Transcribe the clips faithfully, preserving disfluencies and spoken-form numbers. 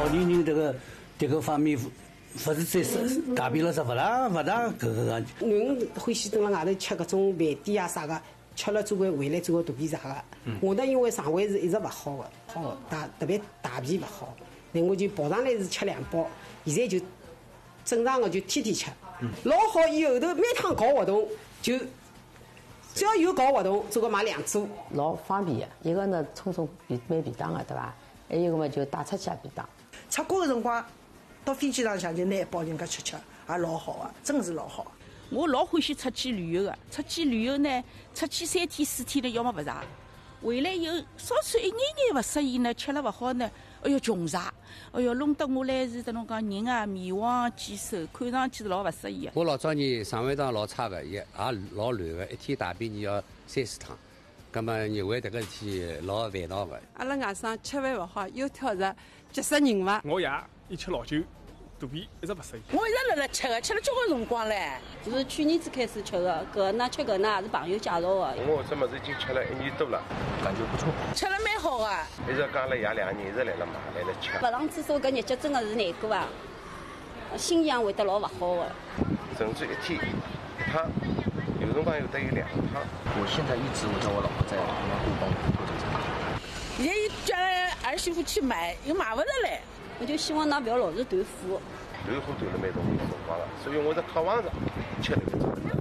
老年人这个这个方面，不是再是大便了是不大不大搿个个。 人欢喜蹲辣外头吃搿种饭店啊啥个，吃了总归回来总归肚皮胀个。我呢因为肠胃是一直勿好个，好个大特别大便勿好，那我就跑上来是吃两包，现在就正常个就天天吃，老好以后头每趟搞活动就。只要有搞活动，总归买两组， 老方便的。一个呢，冲冲便买便当的，对吧？还有一个嘛，就带出去便当。 出国的辰光，到飞机上向就拿一包人家吃吃，也老好啊，真的是老好。 我老欢喜出去旅游的，出去旅游呢，出去三天四天的，要么不长，回来以后稍稍一眼眼不适应呢，吃了不好呢，哎哟穷啥，哎哟弄得我来是这种讲人啊面黄肌瘦，看上去是老不适宜的。 我老早年肠胃道老差的，也也老乱的，一天大便你要三四趟，葛么认为这个事体老烦恼的。 阿拉外甥吃饭不好，又挑食，急死人嘛。 我爷一吃老酒，肚皮一直不适意。 我一直辣辣吃的，吃了交关辰光嘞。 就是去年子开始吃的，搿呢吃搿呢也是朋友介绍的。 我这么子已经吃了一年多了，感觉不错。 吃了蛮好的。 一直讲了爷两年一直来了买来了吃。 不上厕所搿日脚真的是难过啊，心情会得老勿好的。 甚至一天一趟，有辰光有得有两趟。 我现在一直我叫我老婆在帮我顾帮或者啥。 现在又叫儿媳妇去买，又买不着嘞。 我就希望㑚不要老是断货。 断货断了蛮多辰光了，所以我在渴望着吃那个做的。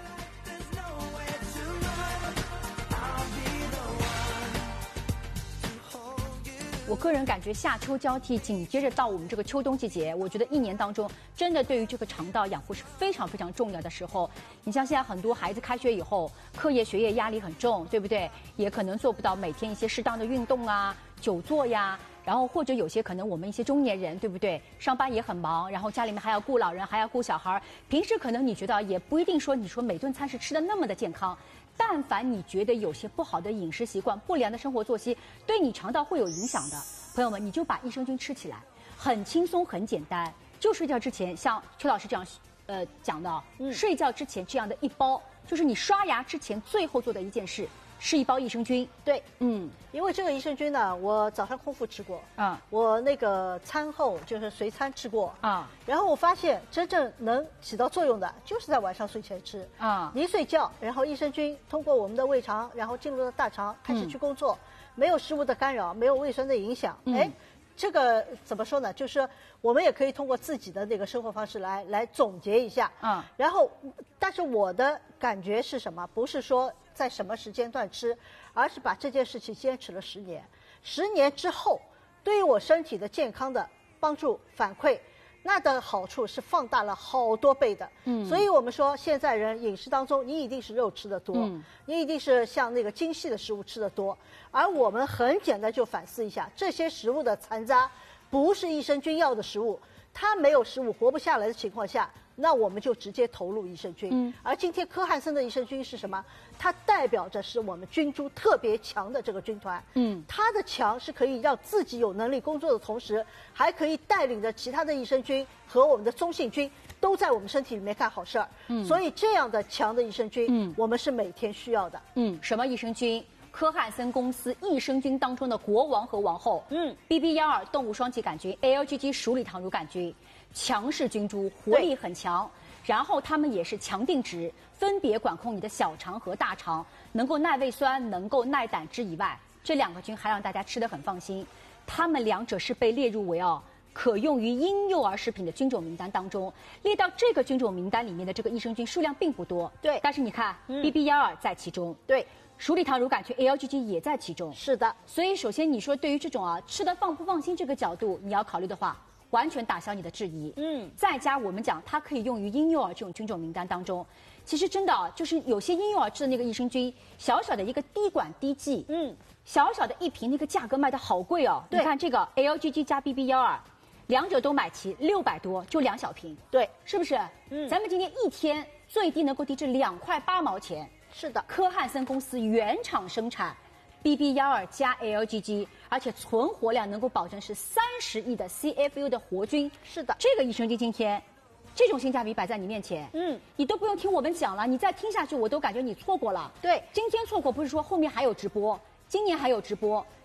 我个人感觉夏秋交替，紧接着到我们这个秋冬季节，我觉得一年当中真的对于这个肠道养护是非常非常重要的时候。你像现在很多孩子开学以后，课业学业压力很重，对不对？也可能做不到每天一些适当的运动啊、久坐呀。然后或者有些可能我们一些中年人，对不对？上班也很忙，然后家里面还要顾老人，还要顾小孩，平时可能你觉得也不一定说你说每顿餐是吃的那么的健康。但凡你觉得有些不好的饮食习惯、不良的生活作息对你肠道会有影响的，朋友们，你就把益生菌吃起来，很轻松、很简单。就睡觉之前，像邱老师这样，呃讲的，嗯、睡觉之前这样的一包，就是你刷牙之前最后做的一件事。是一包益生菌， 对，嗯，因为这个益生菌呢，我早上空腹吃过，啊，我那个餐后就是随餐吃过，啊，然后我发现真正能起到作用的，就是在晚上睡前吃，啊，一睡觉，然后益生菌通过我们的胃肠，然后进入到大肠，开始去工作，嗯、没有食物的干扰，没有胃酸的影响，哎、嗯。这个怎么说呢？就是我们也可以通过自己的那个生活方式来来总结一下，嗯，然后，但是我的感觉是什么？不是说在什么时间段吃，而是把这件事情坚持了十年，十年之后，对于我身体的健康的帮助反馈，那的好处是放大了好多倍的。嗯，所以我们说现在人饮食当中，你一定是肉吃的多，嗯，你一定是像那个精细的食物吃的多，而我们很简单就反思一下，这些食物的残渣不是益生菌要的食物，它没有食物活不下来的情况下，那我们就直接投入益生菌。嗯，而今天科汉森的益生菌是什么？它代表着是我们菌株特别强的这个军团。嗯，它的强是可以让自己有能力工作的同时，还可以带领着其他的益生菌和我们的中性菌都在我们身体里面干好事儿。嗯，所以这样的强的益生菌，嗯，我们是每天需要的。 嗯，什么益生菌？科汉森公司益生菌当中的国王和王后，嗯 ，B B 幺二动物双歧杆菌 ，A L G G 鼠李糖乳杆菌，强势菌株，活力很强。然后它们也是强定值，分别管控你的小肠和大肠，能够耐胃酸，能够耐胆汁以外，这两个菌还让大家吃得很放心。它们两者是被列入为哦可用于婴幼儿食品的菌种名单当中，列到这个菌种名单里面的这个益生菌数量并不多。对，但是你看、嗯、B B 幺二在其中。对。鼠李糖乳杆菌 A L G G 也在其中， 是的。 所以首先你说对于这种啊吃的放不放心这个角度，你要考虑的话，完全打消你的质疑。嗯，再加我们讲它可以用于婴幼儿这种菌种名单当中，其实真的啊，就是有些婴幼儿吃的那个益生菌，小小的一个滴管滴剂，嗯，小小的一瓶那个价格卖的好贵哦。你看这个 A L G G 加 B B 幺二，两者都买齐，六百多就两小瓶， 对， 是不是？嗯，咱们今天一天最低能够低至两块八毛钱。 是的， 科汉森公司原厂生产 B B 幺二加 A L G G， 而且存活量能够保证是三十亿的 C F U 的活菌。 是的， 这个益生菌今天这种性价比摆在你面前，嗯，你都不用听我们讲了，你再听下去我都感觉你错过了。 对， 今天错过不是说后面还有直播，今年还有直播，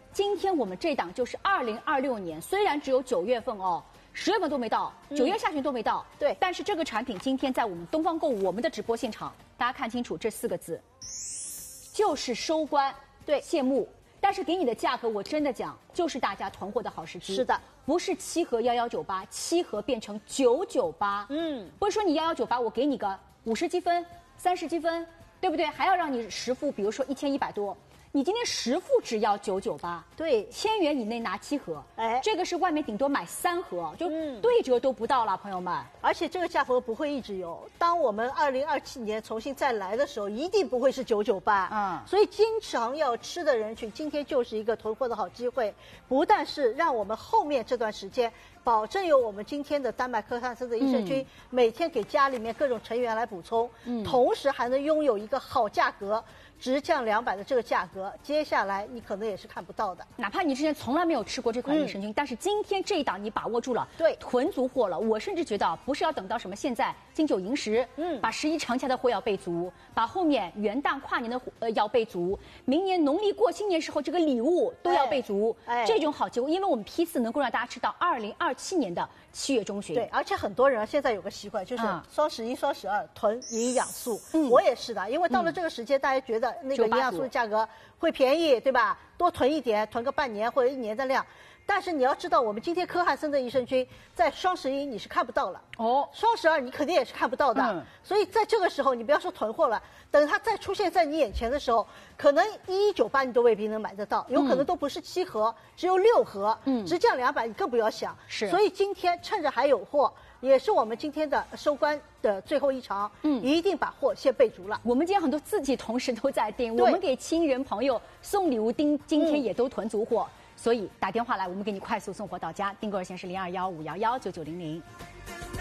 今天我们这档就是二零二六年，虽然只有九月份哦，十月份都没到，九月下旬都没到， 嗯、对， 但是这个产品今天在我们东方购物我们的直播现场，大家看清楚这四个字，就是收官， 对， 谢幕。但是给你的价格，我真的讲，就是大家囤货的好时机。 是的， 不是七盒幺幺九八，七盒变成九九八。嗯，不是说你幺幺九八，我给你个五十积分、三十积分，对不对？还要让你实付，比如说一千一百多。你今天实付只要九九八， 对， 千元以内拿七盒， 哎， 这个是外面顶多买三盒，就对折都不到了，朋友们。 而且这个价格不会一直有，当我们二零二七年重新再来的时候，一定不会是九九八，嗯，所以经常要吃的人群，今天就是一个囤货的好机会，不但是让我们后面这段时间保证有我们今天的丹麦科汉森的益生菌、嗯、每天给家里面各种成员来补充，嗯，同时还能拥有一个好价格。直降两百的这个价格，接下来你可能也是看不到的。 哪怕你之前从来没有吃过这款益生菌，嗯、但是今天这一档你把握住了， 对， 囤足货了。我甚至觉得不是要等到什么现在金九银十，嗯，把十一长假的货要备足，把后面元旦跨年的呃要备足，明年农历过新年时候这个礼物都要备足。哎，这种好机会，因为我们批次能够让大家吃到二零二七年的七月中旬。 对，而且很多人现在有个习惯，就是双十一、双十二囤营养素。嗯，我也是的，因为到了这个时间，大家觉得那个营养素的价格会便宜，对吧？多囤一点，囤个半年或者一年的量。但是你要知道，我们今天科汉森的益生菌在双十一你是看不到了，哦，双十二你肯定也是看不到的。嗯，所以在这个时候，你不要说囤货了，等它再出现在你眼前的时候，可能一一九八你都未必能买得到，有可能都不是七盒，只有六盒，嗯，直降两百，你更不要想。是，所以今天趁着还有货。也是我们今天的收官的最后一场，嗯，一定把货先备足了。 我们今天很多自己同事都在订，我们给亲人朋友送礼物，今今天也都囤足货，嗯、所以打电话来，我们给你快速送货到家。订购热线是零二幺五幺幺九九零零。